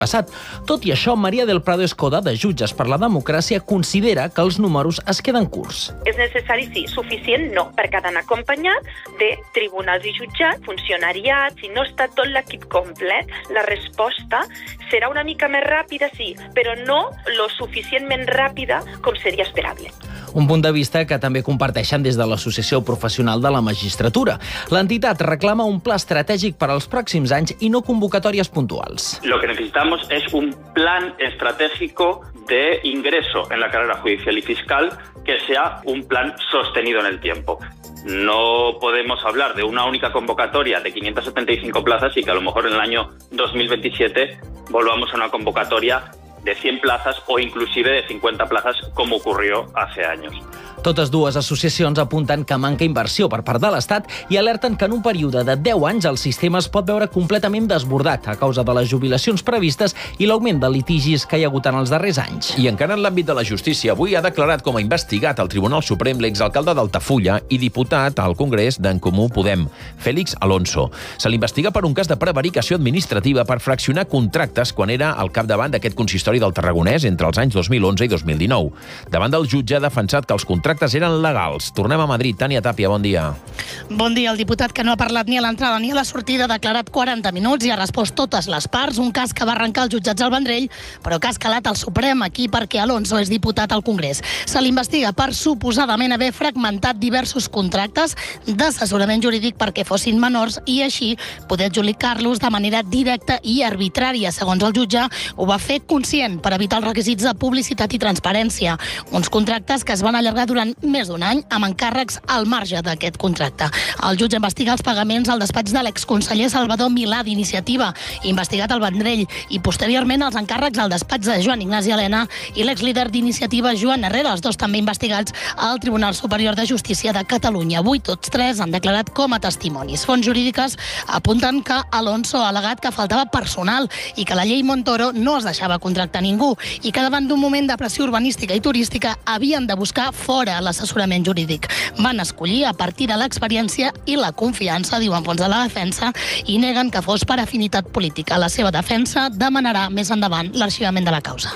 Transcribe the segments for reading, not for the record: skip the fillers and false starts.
passat. Tot i això, María del Prado Escoda, de Jutges per la Democràcia, considera que els números es queden curts. És necessari, sí. Suficient, no, perquè ha d'anar acompanyat de tribunals i jutjats, funcionariats, i no està tot l'equip complet. La resposta serà una mica més ràpida, sí, però no lo suficientment ràpida com seria esperable. Un punt de vista que també comparteixen des de l'Associació Professional de la Magistratura. L'entitat reclama un pla estratègic per als pròxims anys i no convocatòries puntuals. Lo que necesitamos es un plan estratégico de ingreso en la carrera judicial y fiscal que sea un plan sostenido en el tiempo. No podemos hablar de una única convocatoria de 575 plazas y que a lo mejor en el año 2027 volvamos a una convocatoria de 100 plazas o inclusive de 50 plazas como ocurrió hace años. Totes dues associacions apunten que manca inversió per part de l'Estat i alerten que en un període de 10 anys el sistema es pot veure completament desbordat a causa de les jubilacions previstes i l'augment de litigis que hi ha hagut en els darrers anys. I encara en l'àmbit de la justícia, avui ha declarat com a investigat al Tribunal Suprem l'exalcalde d'Altafulla i diputat al Congrés d'en Comú Podem, Félix Alonso. Se l'investiga per un cas de prevaricació administrativa per fraccionar contractes quan era al capdavant d'aquest consistori del Tarragonès entre els anys 2011 i 2019. Davant del jutge ha defensat que els contractes eren legals. Tornem a Madrid. Tània Tàpia, bon dia. Bon dia. El diputat, que no ha parlat ni a l'entrada ni a la sortida, ha declarat 40 minuts i ha respost totes les parts. Un cas que va arrencar els jutjats al Vendrell, però que ha escalat al Suprem aquí perquè Alonso és diputat al Congrés. Se l'investiga per suposadament haver fragmentat diversos contractes d'assessorament jurídic perquè fossin menors i així poder adjudicar-los de manera directa i arbitrària. Segons el jutge, ho va fer conscient per evitar els requisits de publicitat i transparència. Uns contractes que es van allargar durant més d'un any amb encàrrecs al marge d'aquest contracte. El jutge investiga els pagaments al despatx de l'exconseller Salvador Milà d'Iniciativa, investigat al Vendrell, i posteriorment els encàrrecs al despatx de Joan Ignasi Elena i l'exlíder d'Iniciativa Joan Herrera, els dos també investigats al Tribunal Superior de Justícia de Catalunya. Avui tots tres han declarat com a testimonis. Fonts jurídiques apunten que Alonso ha al·legat que faltava personal i que la llei Montoro no es deixava contractar ningú i que davant d'un moment de pressió urbanística i turística havien de buscar fora l'assessorament jurídic. Van escollir a partir de l'experiència i la confiança, diuen fonts de la defensa, i neguen que fos per afinitat política. La seva defensa demanarà més endavant l'arxivament de la causa.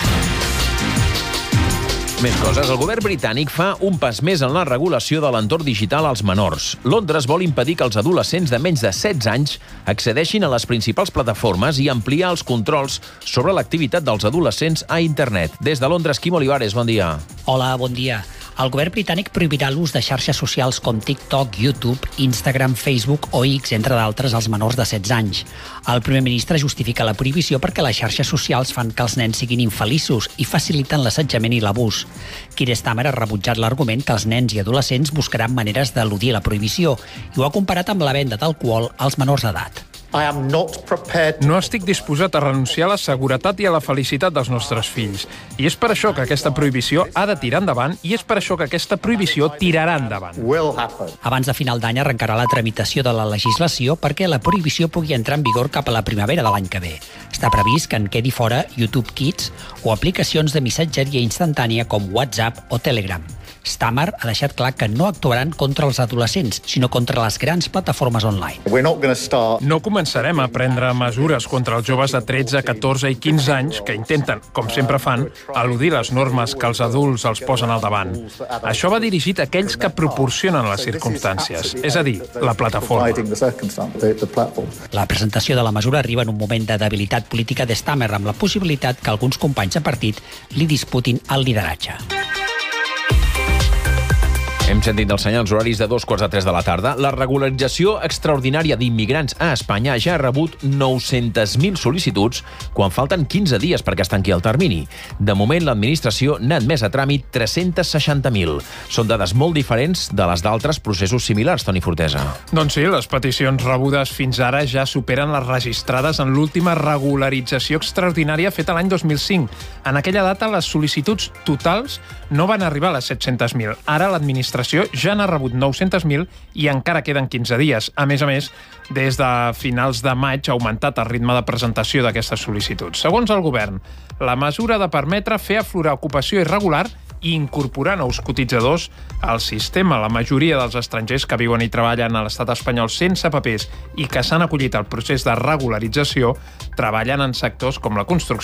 Més coses. El govern britànic fa un pas més en la regulació de l'entorn digital als menors. Londres vol impedir que els adolescents de menys de 16 anys accedeixin a les principals plataformes i ampliar els controls sobre l'activitat dels adolescents a internet. Des de Londres, Quim Olivares, bon dia. Hola, bon dia. El govern britànic prohibirà l'ús de xarxes socials com TikTok, YouTube, Instagram, Facebook o X, entre d'altres, als menors de 16 anys. El primer ministre justifica la prohibició perquè les xarxes socials fan que els nens siguin infeliços i faciliten l'assetjament i l'abús. Keir Starmer ha rebutjat l'argument que els nens i adolescents buscaran maneres d'eludir la prohibició i ho ha comparat amb la venda d'alcohol als menors d'edat. No estic disposat a renunciar a la seguretat i a la felicitat dels nostres fills. I és per això que aquesta prohibició ha de tirar endavant i és per això que aquesta prohibició tirarà endavant. Abans de final d'any arrencarà la tramitació de la legislació perquè la prohibició pugui entrar en vigor cap a la primavera de l'any que ve. Està previst que en quedi fora YouTube Kids o aplicacions de missatgeria instantània com WhatsApp o Telegram. Starmer ha deixat clar que no actuaran contra els adolescents, sinó contra les grans plataformes online. No començarem a prendre mesures contra els joves de 13, 14 i 15 anys que intenten, com sempre fan, eludir les normes que els adults els posen al davant. Això va dirigit a aquells que proporcionen les circumstàncies, és a dir, la plataforma. La presentació de la mesura arriba en un moment de debilitat política de Starmer, amb la possibilitat que alguns companys de partit li disputin el lideratge. Hem sentit els senyals horaris de 2:45 de la tarda. La regularització extraordinària d'immigrants a Espanya ja ha rebut 900.000 sol·licituds quan falten 15 dies perquè es tanqui el termini. De moment, l'administració n'ha admès a tràmit 360.000. Són dades molt diferents de les d'altres processos similars, Toni Fortesa. Doncs sí, les peticions rebudes fins ara ja superen les registrades en l'última regularització extraordinària feta l'any 2005. En aquella data, les sol·licituds totals no van arribar a les 700.000. Ara l'administració ja n'ha rebut 900.000 i encara queden 15 dies. A més, des de finals de maig ha augmentat el ritme de presentació d'aquestes sol·licituds. Segons el govern, la mesura ha de permetre fer aflorar ocupació irregular i incorporar nous cotitzadors al sistema. La majoria dels estrangers que viuen i treballen a l'estat espanyol sense papers i que s'han acollit al procés de regularització treballen en sectors com la construcció,